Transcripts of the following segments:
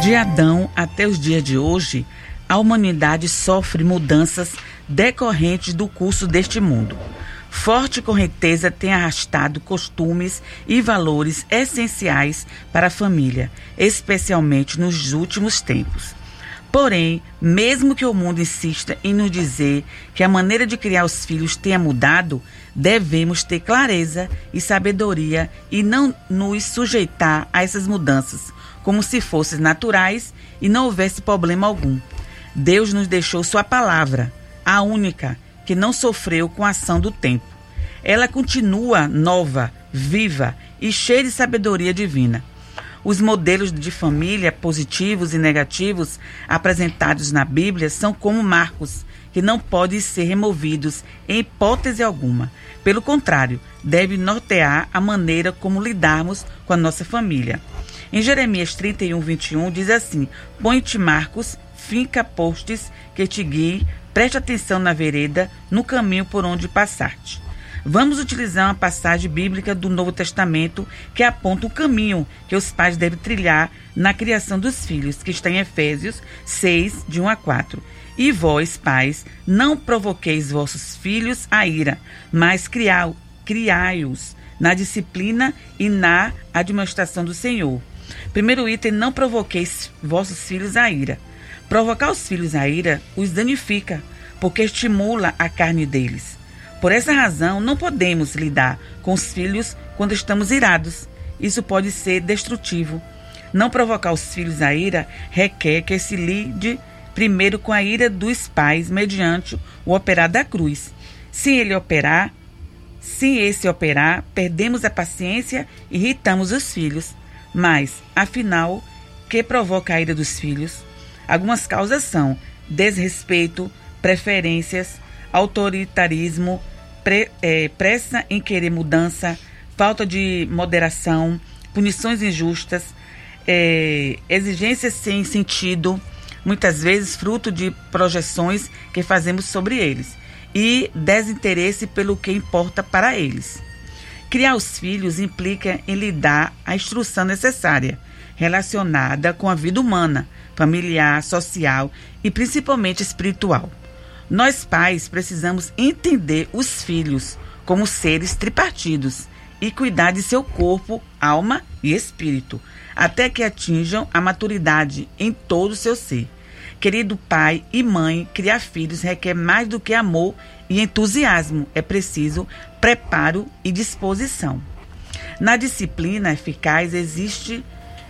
De Adão até os dias de hoje, a humanidade sofre mudanças decorrentes do curso deste mundo. Forte correnteza tem arrastado costumes e valores essenciais para a família, especialmente nos últimos tempos. Porém, mesmo que o mundo insista em nos dizer que a maneira de criar os filhos tenha mudado, devemos ter clareza e sabedoria e não nos sujeitar a essas mudanças, como se fossem naturais e não houvesse problema algum. Deus nos deixou sua palavra, a única que não sofreu com a ação do tempo. Ela continua nova, viva e cheia de sabedoria divina. Os modelos de família positivos e negativos apresentados na Bíblia são como marcos, que não podem ser removidos em hipótese alguma. Pelo contrário, deve nortear a maneira como lidarmos com a nossa família. Em Jeremias 31, 21, diz assim: põe-te marcos, finca postes, que te guie, preste atenção na vereda, no caminho por onde passaste. Vamos utilizar uma passagem bíblica do Novo Testamento que aponta o caminho que os pais devem trilhar na criação dos filhos, que está em Efésios 6, de 1 a 4. E vós, pais, não provoqueis vossos filhos a ira, mas criai-os na disciplina e na admoestação do Senhor. Primeiro item: não provoqueis vossos filhos a ira. Provocar os filhos a ira os danifica, porque estimula a carne deles. Por essa razão, não podemos lidar com os filhos quando estamos irados. Isso pode ser destrutivo. Não provocar os filhos a ira requer que se lide primeiro com a ira dos pais mediante o operar da cruz. Se esse operar, perdemos a paciência e irritamos os filhos. Mas, afinal, que provoca a ira dos filhos? Algumas causas são desrespeito, preferências, autoritarismo, pressa em querer mudança, falta de moderação, punições injustas, exigências sem sentido, muitas vezes fruto de projeções que fazemos sobre eles, e desinteresse pelo que importa para eles. Criar os filhos implica em lhe dar a instrução necessária, relacionada com a vida humana, familiar, social e principalmente espiritual. Nós, pais, precisamos entender os filhos como seres tripartidos e cuidar de seu corpo, alma e espírito, até que atinjam a maturidade em todo o seu ser. Querido pai e mãe, criar filhos requer mais do que amor e entusiasmo. É preciso preparo e disposição. Na disciplina eficaz exige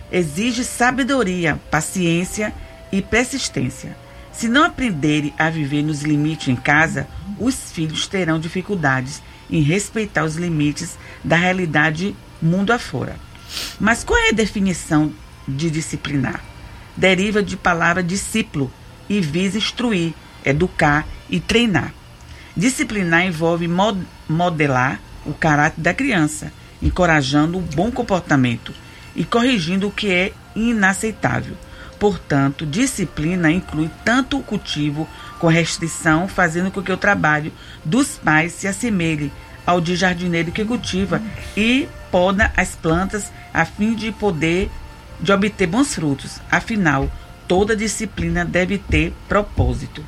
sabedoria, paciência e persistência. Se não aprenderem a viver nos limites em casa, os filhos terão dificuldades em respeitar os limites da realidade mundo afora. Mas qual é a definição de disciplinar? Deriva de palavra discípulo e visa instruir, educar e treinar. Disciplinar envolve modelar o caráter da criança, encorajando o bom comportamento e corrigindo o que é inaceitável. Portanto, disciplina inclui tanto o cultivo com restrição, fazendo com que o trabalho dos pais se assemelhe ao de jardineiro que cultiva e poda as plantas a fim de obter bons frutos. Afinal, toda disciplina deve ter propósito.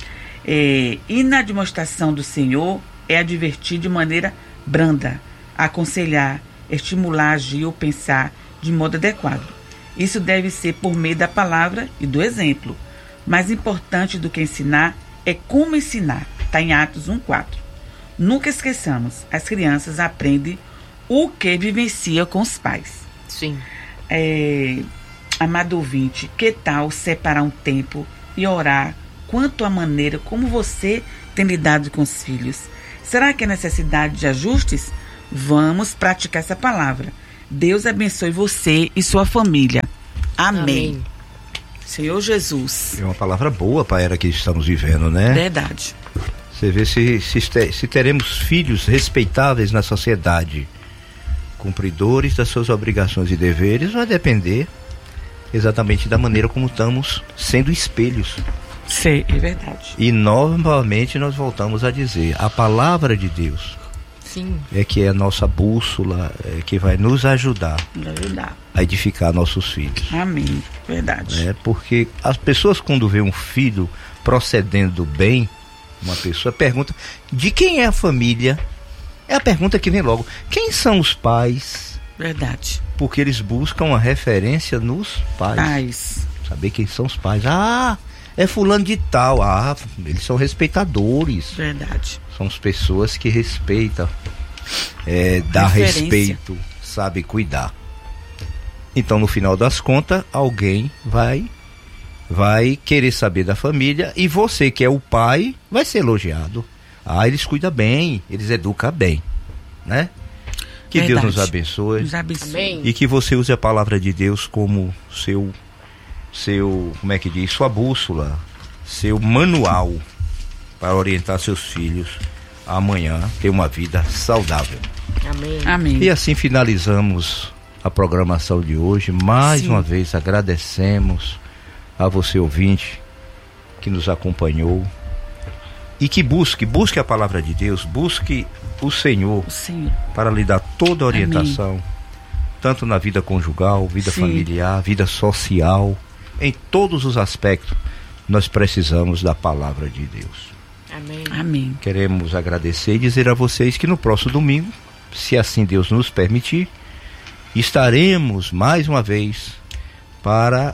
E na demonstração do Senhor é advertir de maneira branda, aconselhar, estimular, agir ou pensar de modo adequado. Isso deve ser por meio da palavra e do exemplo. Mais importante do que ensinar é como ensinar. Está em Atos 1:4. Nunca esqueçamos, as crianças aprendem o que vivenciam com os pais. Sim. Amado ouvinte, que tal separar um tempo e orar quanto à maneira como você tem lidado com os filhos? Será que há necessidade de ajustes? Vamos praticar essa palavra. Deus abençoe você e sua família. Amém. Senhor Jesus. É uma palavra boa para a era que estamos vivendo, né? Verdade. Você vê se teremos filhos respeitáveis na sociedade, cumpridores das suas obrigações e deveres, vai depender exatamente da maneira como estamos sendo espelhos. Sim, é verdade. E novamente nós voltamos a dizer, a palavra de Deus Sim. é que é a nossa bússola, é que vai nos ajudar. Nos ajudar. a edificar nossos filhos. Amém. Verdade. Porque as pessoas, quando vê um filho procedendo bem, uma pessoa pergunta: de quem é a família? É a pergunta que vem logo. Quem são os pais? Verdade. Porque eles buscam uma referência nos pais. Saber quem são os pais. Ah, é fulano de tal. Ah, eles são respeitadores. Verdade. São as pessoas que respeitam, dá respeito, sabe cuidar. Então, no final das contas, alguém vai querer saber da família, e você, que é o pai, vai ser elogiado. Ah, eles cuidam bem, eles educam bem, né? Que Verdade. Deus nos abençoe. Nos abençoe. Amém. E que você use a palavra de Deus como seu, como é que diz, sua bússola, seu manual para orientar seus filhos a amanhã ter uma vida saudável. Amém. Amém. E assim finalizamos a programação de hoje. Mais uma vez agradecemos a você, ouvinte, que nos acompanhou, e que busque a palavra de Deus, busque o Senhor para lhe dar toda a orientação. Amém. Tanto na vida conjugal, vida familiar, vida social, em todos os aspectos nós precisamos da palavra de Deus. Amém. Amém. Queremos agradecer e dizer a vocês que no próximo domingo, se assim Deus nos permitir, estaremos mais uma vez para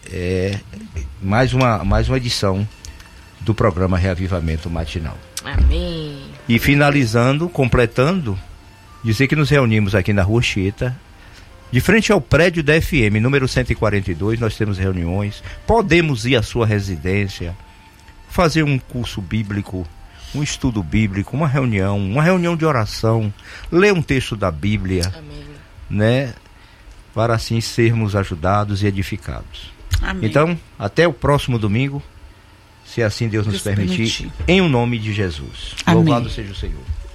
mais uma edição do programa Reavivamento Matinal. Amém. E finalizando, completando, dizer que nos reunimos aqui na Rua Chieta, de frente ao prédio da FM, número 142, nós temos reuniões. Podemos ir à sua residência, fazer um curso bíblico, um estudo bíblico, uma reunião de oração, ler um texto da Bíblia. Amém. Né? Para assim sermos ajudados e edificados. Amém. Então, até o próximo domingo, se assim Deus nos permitir, em o nome de Jesus. Amém. Louvado seja o Senhor.